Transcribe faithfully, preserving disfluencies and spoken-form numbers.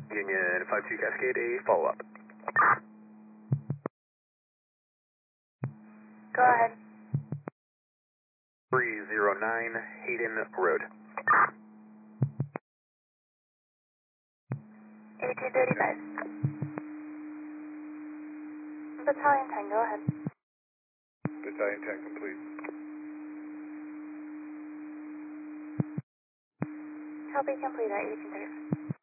Union five two Cascade, a follow-up. Go ahead. three zero nine Hayden Road. eighteen thirty-five. Battalion ten, go ahead. Battalion ten complete. Copy complete at eighteen thirty-five.